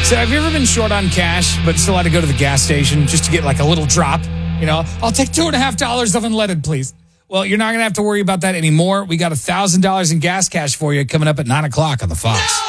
So have you ever been short on cash, but still had to go to the gas station just to get like a little drop? I'll take $2.50 of unleaded, please. Well, you're not going to have to worry about that anymore. We got $1,000 in gas cash for you coming up at 9 o'clock on the Fox.